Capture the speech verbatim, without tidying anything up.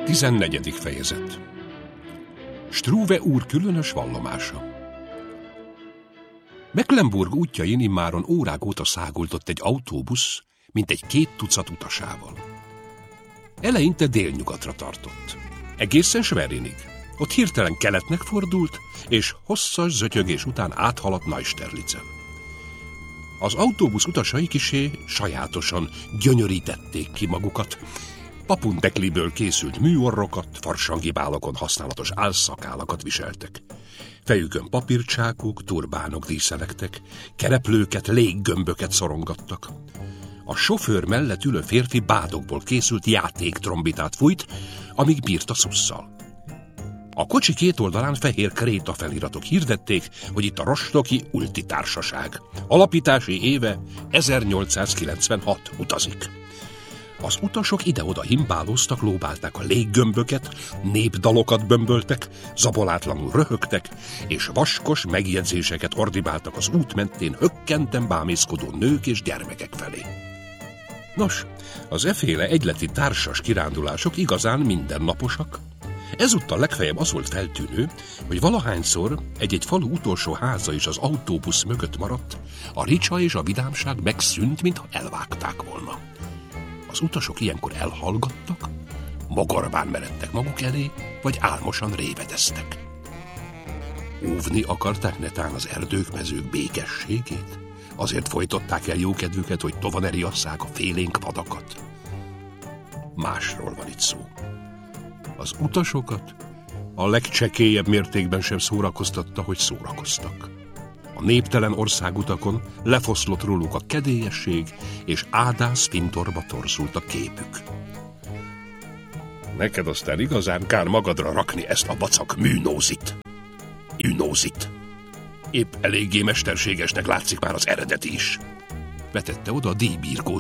Tizennegyedik fejezet. Struve úr különös vallomása. Mecklenburg útjain immáron órák óta szágultott egy autóbusz, mint egy két tucat utasával. Eleinte délnyugatra tartott. Egészen Schwerinig. Ott hirtelen keletnek fordult, és hosszas zötyögés után áthaladt Neusterlicen. Az autóbusz utasai kissé sajátosan gyönyörítették ki magukat. Papuntekliből készült műorrokat, farsangi bálokon használatos álszakálakat viseltek. Fejükön papírcsákuk, turbánok díszelektek, kereplőket, léggömböket szorongattak. A sofőr mellett ülő férfi bádokból készült játéktrombitát fújt, amíg bírt a szusszal. A kocsi két oldalán fehér kréta feliratok hirdették, hogy itt a rostoki Ulti Társaság. Alapítási éve ezernyolcszázkilencvenhat utazik. Az utasok ide-oda himbálóztak, lóbálták a léggömböket, népdalokat bömböltek, zabolátlanul röhögtek, és vaskos megjegyzéseket ordibáltak az út mentén hökkenten bámészkodó nők és gyermekek felé. Nos, az efféle egyleti társas kirándulások igazán mindennaposak. Ezúttal legfeljebb az volt feltűnő, hogy valahányszor egy-egy falu utolsó háza is az autóbusz mögött maradt, a ricsa és a vidámság megszűnt, mintha elvágták volna. Az utasok ilyenkor elhallgattak, mogorván meredtek maguk elé, vagy álmosan révedeztek. Óvni akarták netán az erdők, mezők békességét? Azért folytották el jókedvüket, hogy tovaneriasszák a félénk vadakat? Másról van itt szó. Az utasokat a legcsekélyebb mértékben sem szórakoztatta, hogy szórakoztak. A néptelen országutakon lefoszlott róluk a kedélyesség, és ádász fintorba torzult a képük. Neked aztán igazán kár magadra rakni ezt a vacak műnózit. Ünózit. Épp eléggé mesterségesnek látszik már az eredeti is. Vetette oda a díjbírkó